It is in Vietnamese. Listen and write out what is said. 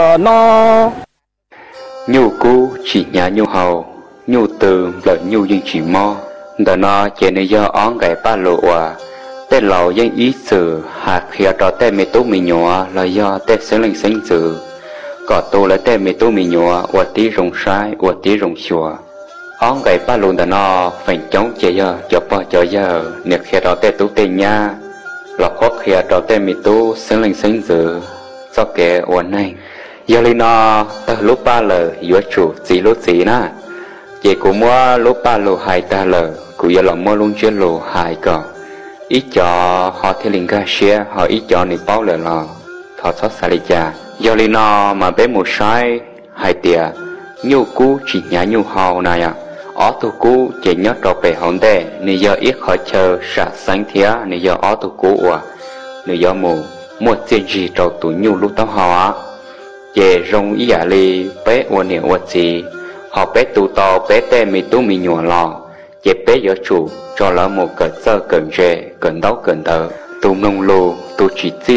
nó nhu cú chỉ nhà nhu hầu nhu từ lợi nhu dân chỉ mò đợt nó chỉ nên do ón gậy ba lộ à tên lầu dân ý sử hạt khía đó tên mẹ tú mì nhỏ là do tên sinh linh sinh sử có tu là tên mẹ tú mì nhỏ và tí rồng sai và tí rồng chùa ón gậy ba lộ đợt nó phải chống chỉ do cho bao cho giờ nếu khía đó tên tú tên nha là có khía đó tên mẹ tú sinh linh sinh sử cho kẻ uốn này giờ li nó ta lúc ba lờ yếu chủ gì lúc gì na chỉ cũng mua lúc ba lô hai ta lờ cũng giờ là mua luôn chuyên lô hai cỏ ít cho họ theo linh ga xe họ ít cho này bao lờ lò họ sót xa đi cha giờ li nó mà bé một sai hai tia nhu cú chỉ nhá nhu hào này à ở tu cú chỉ nhớ trò về hòn đê này giờ ít họ chờ sạ sáng thía này giờ ở tu cú à này giờ mù một chuyện gì trò tụ nhu lúc tao họ về rong ý giả li bé uốn niệm uốn gì họ bé tụ to bé tê mi tu mi nhọn lò về bé giờ chủ cho là một cỡ sơ cẩn rề cẩn đấu cẩn tờ tụ nông lù tụ chỉ